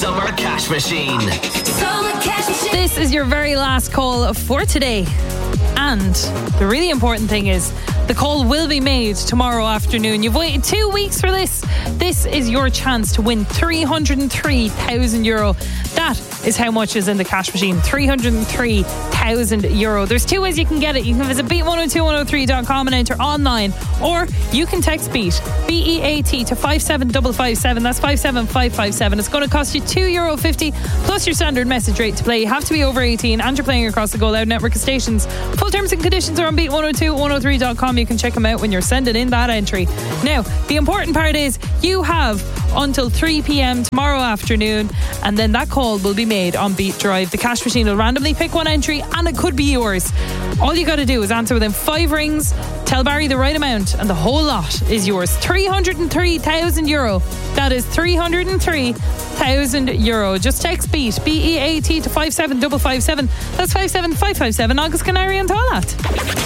Summer Cash Machine. This is your very last call for today. And the really important thing is the call will be made tomorrow afternoon. You've waited 2 weeks for this. This is your chance to win €303,000. That is how much is in the cash machine. €303,000. There's two ways you can get it. You can visit beat102103.com and enter online, or you can text BEAT, BEAT, to 57557. That's 57557. It's going to cost you €2.50 plus your standard message rate to play. You have to be over 18 and you're playing across the Go Loud network of stations. Full terms and conditions are on beat102103.com. You can check them out when you're sending in that entry. Now, the important part is you have until 3 p.m. tomorrow afternoon, and then that call will be made on Beat Drive. The cash machine will randomly pick one entry and it could be yours. All you got to do is answer within 5 rings, tell Barry the right amount, and the whole lot is yours. €303,000. That is €303,000. Just text BEAT, BEAT, to 57557. That's 57557. August Canary and Toilet.